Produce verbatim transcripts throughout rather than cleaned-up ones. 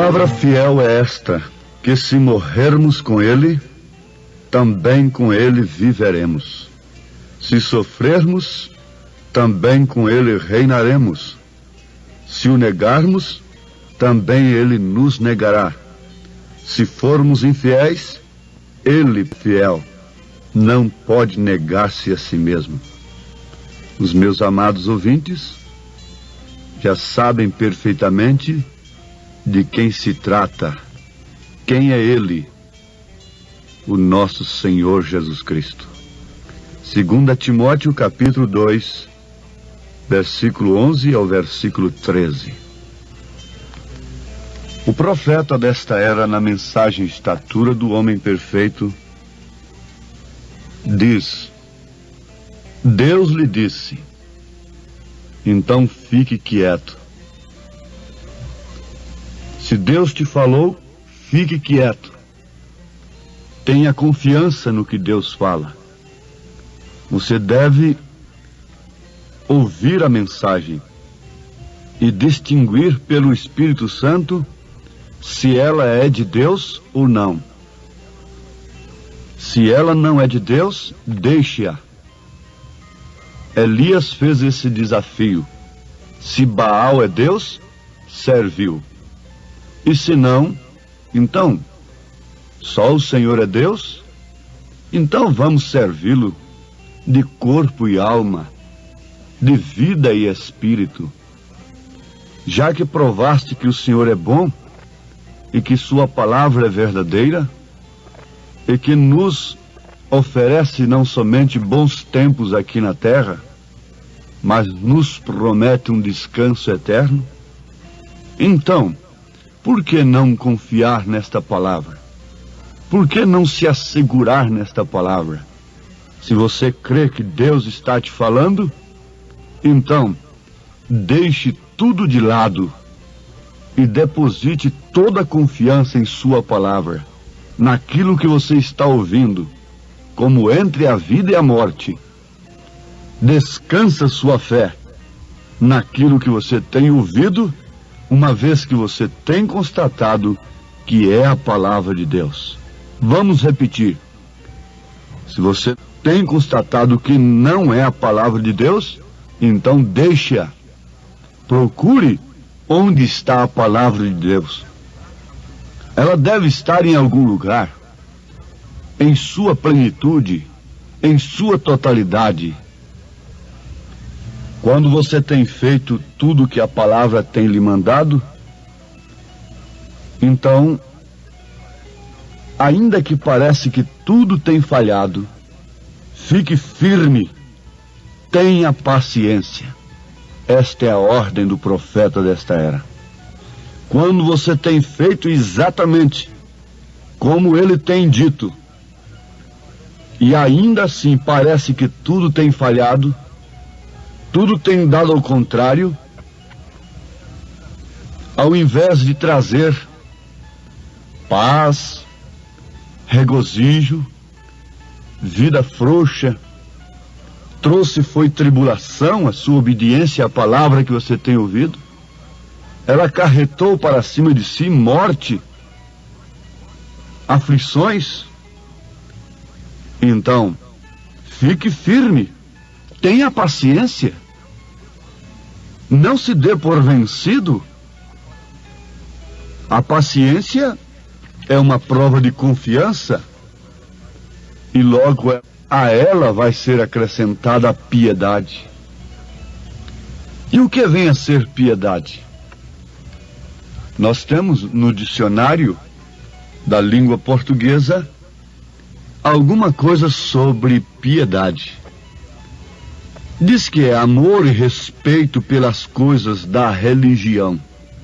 palavra fiel é esta, que se morrermos com ele, também com ele viveremos. Se sofrermos, também com ele reinaremos. Se o negarmos, também ele nos negará. Se formos infiéis, ele, fiel, não pode negar-se a si mesmo. Os meus amados ouvintes já sabem perfeitamente de quem se trata. Quem é ele? O nosso Senhor Jesus Cristo. Segunda Timóteo, capítulo dois, versículo onze ao versículo treze. O profeta desta era, na mensagem Estatura do Homem Perfeito, diz: Deus lhe disse, então fique quieto. Se Deus te falou, fique quieto. Tenha confiança no que Deus fala. Você deve ouvir a mensagem e distinguir pelo Espírito Santo se ela é de Deus ou não. Se ela não é de Deus, deixe-a. Elias fez esse desafio. Se Baal é Deus, serviu. E se não, então, só o Senhor é Deus? Então vamos servi-lo de corpo e alma, de vida e espírito. Já que provaste que o Senhor é bom, e que sua palavra é verdadeira, e que nos oferece não somente bons tempos aqui na terra, mas nos promete um descanso eterno, então, por que não confiar nesta palavra? Por que não se assegurar nesta palavra? Se você crê que Deus está te falando, então, deixe tudo de lado e deposite toda a confiança em sua palavra, naquilo que você está ouvindo, como entre a vida e a morte. Descansa sua fé naquilo que você tem ouvido, uma vez que você tem constatado que é a palavra de Deus. Vamos repetir. Se você tem constatado que não é a palavra de Deus, então deixe-a. Procure onde está a palavra de Deus. Ela deve estar em algum lugar, em sua plenitude, em sua totalidade. Quando você tem feito tudo que a palavra tem lhe mandado, então, ainda que parece que tudo tem falhado, fique firme, tenha paciência. Esta é a ordem do profeta desta era. Quando você tem feito exatamente como ele tem dito, e ainda assim parece que tudo tem falhado, tudo tem dado ao contrário, ao invés de trazer paz, regozijo, vida frouxa, trouxe foi tribulação, a sua obediência à palavra que você tem ouvido. Ela acarretou para cima de si morte, aflições. Então, fique firme, tenha paciência, não se dê por vencido. A paciência é uma prova de confiança e logo a ela vai ser acrescentada a piedade. E o que vem a ser piedade? Nós temos no dicionário da língua portuguesa alguma coisa sobre piedade. Diz que é amor e respeito pelas coisas da religião.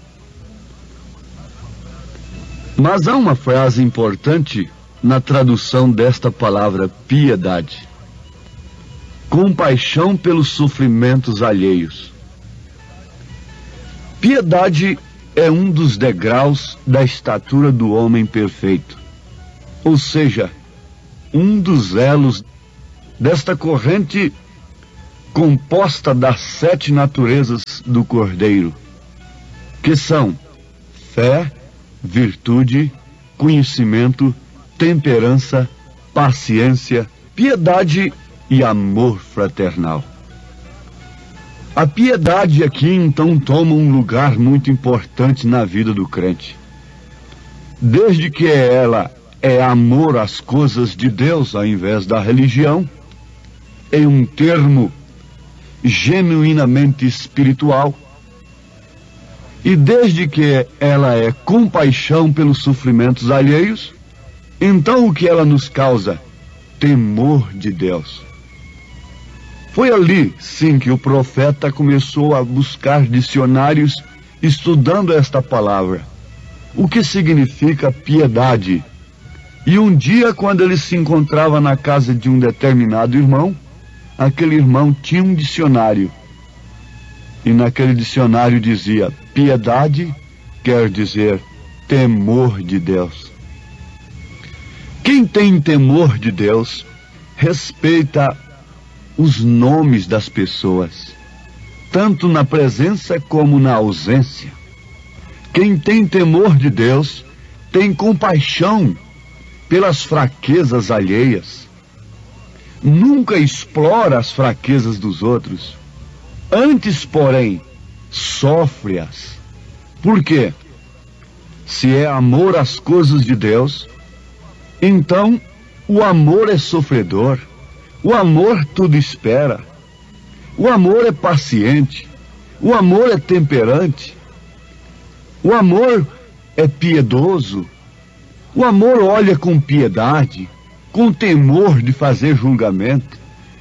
Mas há uma frase importante na tradução desta palavra piedade: compaixão pelos sofrimentos alheios. Piedade é um dos degraus da estatura do homem perfeito, ou seja, um dos elos desta corrente composta das sete naturezas do Cordeiro, que são fé, virtude, conhecimento, temperança, paciência, piedade e amor fraternal. A piedade aqui então toma um lugar muito importante na vida do crente. Desde que ela é amor às coisas de Deus ao invés da religião, em um termo genuinamente espiritual, e desde que ela é compaixão pelos sofrimentos alheios, então o que ela nos causa? Temor de Deus. Foi ali, sim, que o profeta começou a buscar dicionários estudando esta palavra. O que significa piedade? E um dia, quando ele se encontrava na casa de um determinado irmão, aquele irmão tinha um dicionário. E naquele dicionário dizia: piedade quer dizer temor de Deus. Quem tem temor de Deus respeita os nomes das pessoas, tanto na presença como na ausência. Quem tem temor de Deus tem compaixão pelas fraquezas alheias. Nunca explora as fraquezas dos outros. Antes, porém, sofre-as. Por quê? Se é amor às coisas de Deus, então o amor é sofredor. O amor tudo espera. O amor é paciente. O amor é temperante. O amor é piedoso. O amor olha com piedade, com temor de fazer julgamento.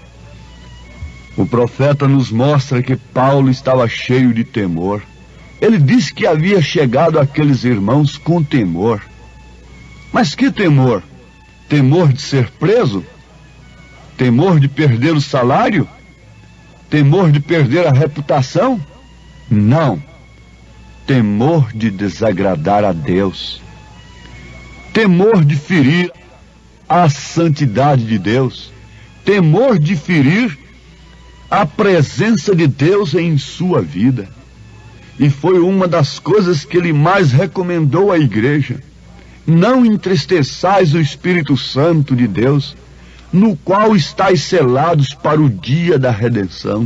O profeta nos mostra que Paulo estava cheio de temor. Ele disse que havia chegado àqueles irmãos com temor. Mas que temor? Temor de ser preso? Temor de perder o salário? Temor de perder a reputação? Não. Temor de desagradar a Deus. Temor de ferir a santidade de Deus. Temor de ferir a presença de Deus em sua vida. E foi uma das coisas que ele mais recomendou à igreja. Não entristeçais o Espírito Santo de Deus, no qual estáis selados para o dia da redenção.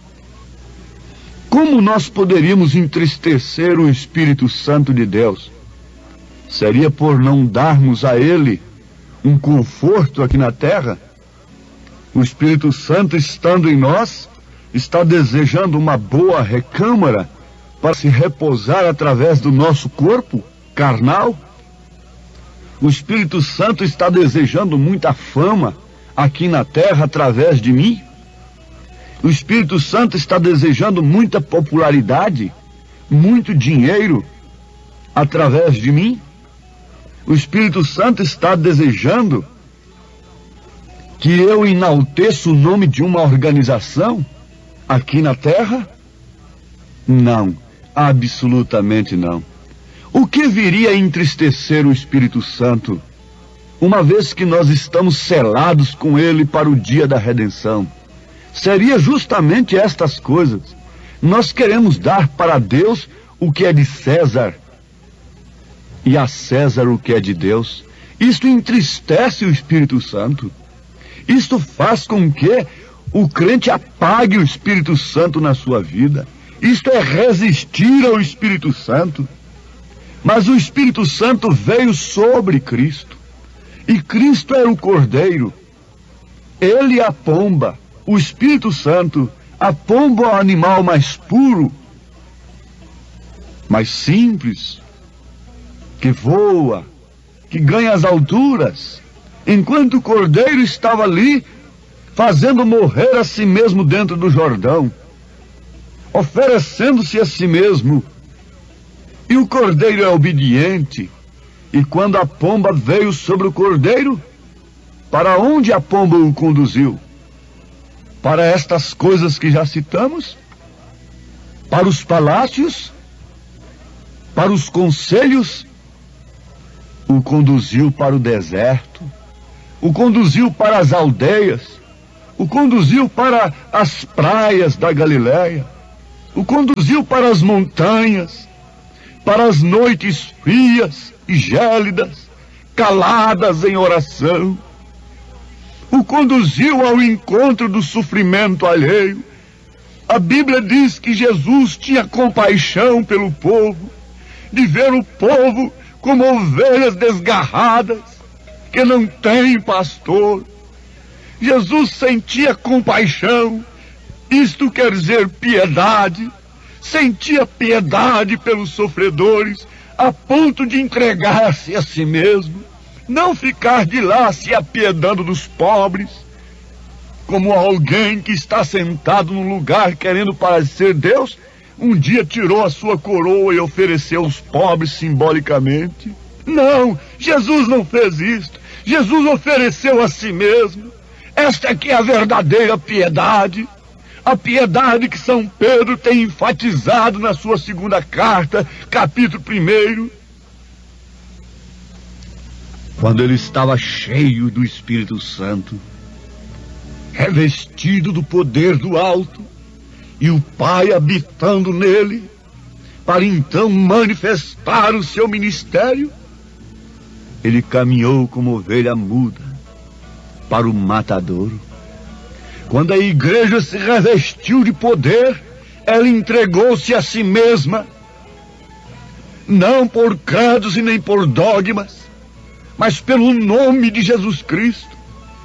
Como nós poderíamos entristecer o Espírito Santo de Deus? Seria por não darmos a Ele um conforto aqui na terra? O Espírito Santo, estando em nós, está desejando uma boa recâmara para se repousar através do nosso corpo carnal? O Espírito Santo está desejando muita fama aqui na terra através de mim? O Espírito Santo está desejando muita popularidade, muito dinheiro através de mim? O Espírito Santo está desejando que eu enalteça o nome de uma organização aqui na terra? Não, absolutamente não. O que viria a entristecer o Espírito Santo, uma vez que nós estamos selados com Ele para o dia da redenção? Seria justamente estas coisas. Nós queremos dar para Deus o que é de César e a César o que é de Deus. Isto entristece o Espírito Santo. Isto faz com que o crente apague o Espírito Santo na sua vida. Isto é resistir ao Espírito Santo. Mas o Espírito Santo veio sobre Cristo. E Cristo era o Cordeiro. Ele a pomba. O Espírito Santo, a pomba é o animal mais puro, mais simples, que voa, que ganha as alturas, enquanto o Cordeiro estava ali, fazendo morrer a si mesmo dentro do Jordão, oferecendo-se a si mesmo. E o Cordeiro é obediente, e quando a pomba veio sobre o Cordeiro, para onde a pomba o conduziu? Para estas coisas que já citamos? Para os palácios? Para os conselhos? O conduziu para o deserto, o conduziu para as aldeias, o conduziu para as praias da Galileia, o conduziu para as montanhas, para as noites frias e gélidas, caladas em oração. O conduziu ao encontro do sofrimento alheio. A Bíblia diz que Jesus tinha compaixão pelo povo, de ver o povo como ovelhas desgarradas, que não têm pastor. Jesus sentia compaixão, isto quer dizer piedade, sentia piedade pelos sofredores, a ponto de entregar-se a si mesmo, não ficar de lá se apiedando dos pobres, como alguém que está sentado num lugar querendo parecer Deus, um dia tirou a sua coroa e ofereceu aos pobres simbolicamente. Não, Jesus não fez isto. Jesus ofereceu a si mesmo. Esta aqui é a verdadeira piedade. A piedade que São Pedro tem enfatizado na sua segunda carta, capítulo primeiro. Quando ele estava cheio do Espírito Santo, revestido do poder do alto, e o Pai habitando nele, para então manifestar o seu ministério, ele caminhou como ovelha muda para o matadouro. Quando a igreja se revestiu de poder, ela entregou-se a si mesma, não por credos e nem por dogmas, mas pelo nome de Jesus Cristo.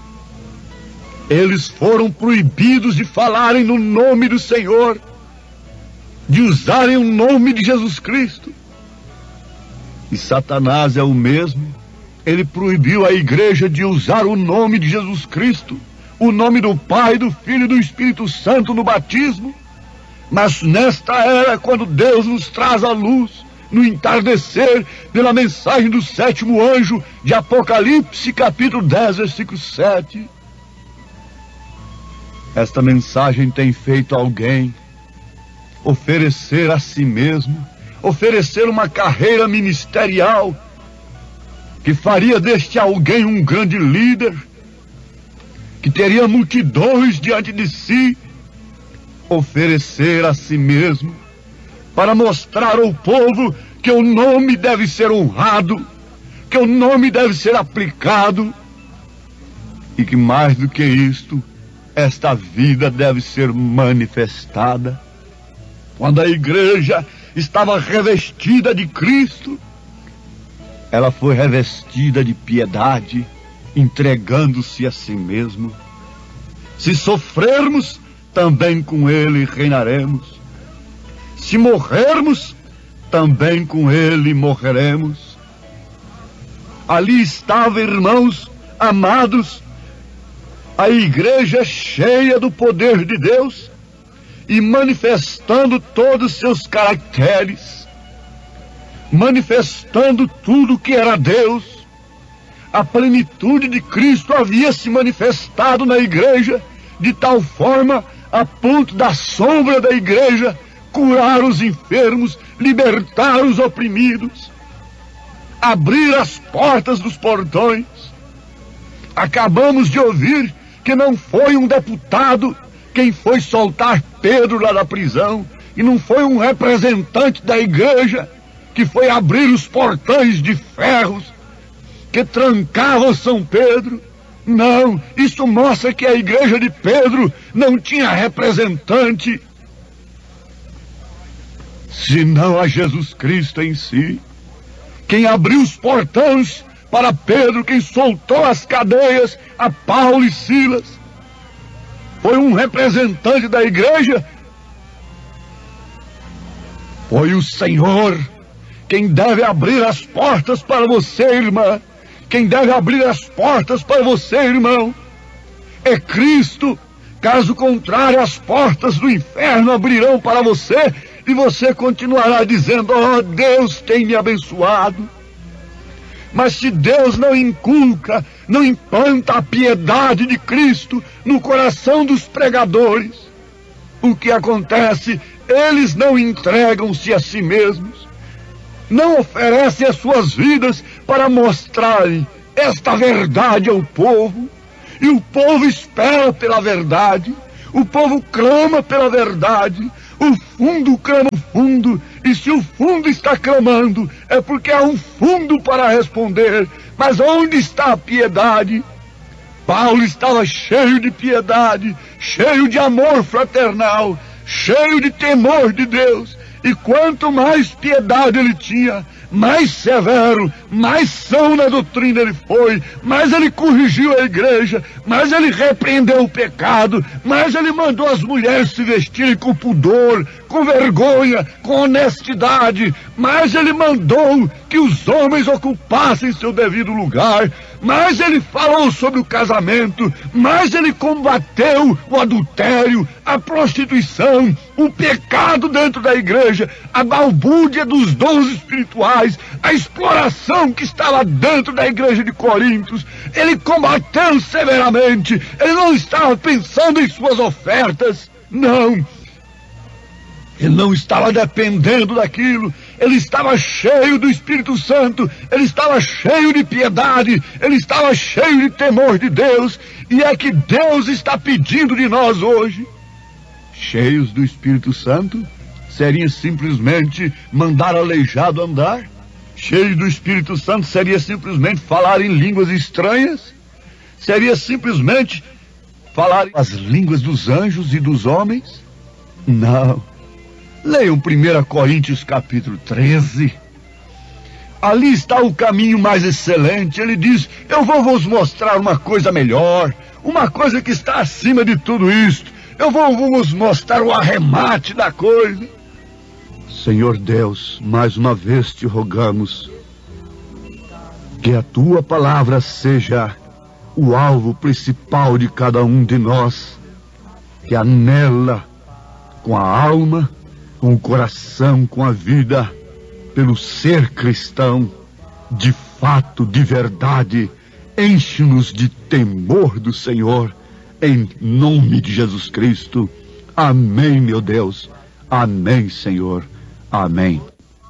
Eles foram proibidos de falarem no nome do Senhor, de usarem o nome de Jesus Cristo. E Satanás é o mesmo. Ele proibiu a igreja de usar o nome de Jesus Cristo, o nome do Pai, do Filho e do Espírito Santo no batismo. Mas nesta era, quando Deus nos traz a luz, no entardecer, pela mensagem do sétimo anjo de Apocalipse, capítulo dez, versículo sete, esta mensagem tem feito alguém oferecer a si mesmo, oferecer uma carreira ministerial que faria deste alguém um grande líder, que teria multidões diante de si, oferecer a si mesmo para mostrar ao povo que o nome deve ser honrado, que o nome deve ser aplicado e que mais do que isto, esta vida deve ser manifestada. Quando a igreja estava revestida de Cristo, ela foi revestida de piedade, entregando-se a si mesmo. Se sofrermos, também com Ele reinaremos. Se morrermos, também com Ele morreremos. Ali estava, irmãos amados, a igreja cheia do poder de Deus e manifestando todos os seus caracteres, manifestando tudo que era Deus. A plenitude de Cristo havia se manifestado na igreja de tal forma a ponto da sombra da igreja curar os enfermos, libertar os oprimidos, abrir as portas dos portões. Acabamos de ouvir que não foi um deputado quem foi soltar Pedro lá da prisão, e não foi um representante da igreja que foi abrir os portões de ferros que trancavam São Pedro. Não, isso mostra que a igreja de Pedro não tinha representante, senão a Jesus Cristo em si. Quem abriu os portões para Pedro, quem soltou as cadeias a Paulo e Silas, foi um representante da igreja. Foi o Senhor. Quem deve abrir as portas para você, irmã, quem deve abrir as portas para você, irmão, é Cristo. Caso contrário, as portas do inferno abrirão para você e você continuará dizendo: oh, Deus tem me abençoado. Mas se Deus não inculca, não implanta a piedade de Cristo no coração dos pregadores, o que acontece? Eles não entregam-se a si mesmos, não oferecem as suas vidas para mostrarem esta verdade ao povo, e o povo espera pela verdade, o povo clama pela verdade, o fundo clama, o fundo, e se o fundo está clamando, é porque há um fundo para responder. Mas onde está a piedade? Paulo estava cheio de piedade, cheio de amor fraternal, cheio de temor de Deus. E quanto mais piedade ele tinha, mais severo, mais são na doutrina ele foi, mais ele corrigiu a igreja, mais ele repreendeu o pecado, mais ele mandou as mulheres se vestirem com pudor, com vergonha, com honestidade, mais ele mandou que os homens ocupassem seu devido lugar, mais ele falou sobre o casamento, mais ele combateu o adultério, a prostituição, o pecado dentro da igreja, a balbúrdia dos dons espirituais, a exploração que estava dentro da igreja de Corintos. Ele combateu severamente, ele não estava pensando em suas ofertas, não. Ele não estava dependendo daquilo, ele estava cheio do Espírito Santo, ele estava cheio de piedade, ele estava cheio de temor de Deus, e é que Deus está pedindo de nós hoje. Cheios do Espírito Santo, seria simplesmente mandar aleijado andar? Cheios do Espírito Santo, seria simplesmente falar em línguas estranhas? Seria simplesmente falar as línguas dos anjos e dos homens? Não. Leiam primeira Coríntios capítulo treze. Ali está o caminho mais excelente. Ele diz, eu vou vos mostrar uma coisa melhor, uma coisa que está acima de tudo isto. Eu vou vos mostrar o arremate da coisa. Senhor Deus, mais uma vez te rogamos que a tua palavra seja o alvo principal de cada um de nós, que anela com a alma, com o coração, com a vida, pelo ser cristão, de fato, de verdade, enche-nos de temor do Senhor, em nome de Jesus Cristo. Amém, meu Deus. Amém, Senhor. Amém.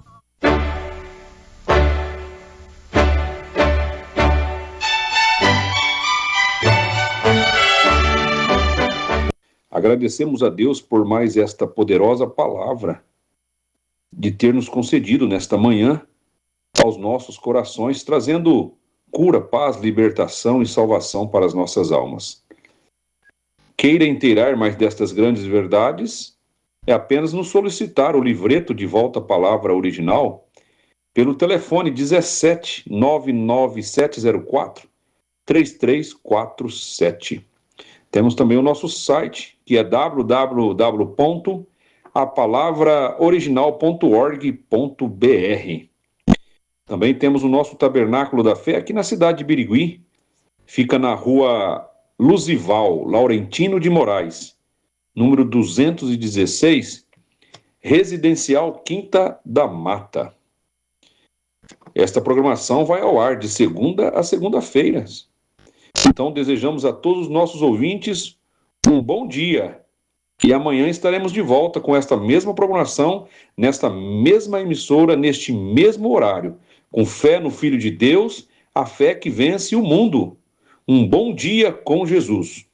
Agradecemos a Deus por mais esta poderosa palavra de ter nos concedido nesta manhã aos nossos corações, trazendo cura, paz, libertação e salvação para as nossas almas. Queira inteirar mais destas grandes verdades, é apenas nos solicitar o livreto de volta à palavra original pelo telefone dezessete, nove nove sete zero quatro, três três quatro sete. Temos também o nosso site, que é w w w ponto a palavra original ponto org ponto b r. Também temos o nosso Tabernáculo da Fé aqui na cidade de Birigui. Fica na rua Luzival, Laurentino de Moraes, número duzentos e dezesseis, Residencial Quinta da Mata. Esta programação vai ao ar de segunda a segunda-feira. Então, desejamos a todos os nossos ouvintes um bom dia. E amanhã estaremos de volta com esta mesma programação, nesta mesma emissora, neste mesmo horário. Com fé no Filho de Deus, a fé que vence o mundo. Um bom dia com Jesus.